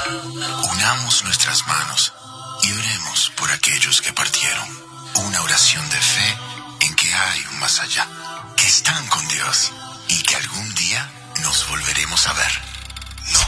Unamos nuestras manos y oremos por aquellos que partieron. Una oración de fe en que hay un más allá, que están con Dios y que algún día nos volveremos a ver.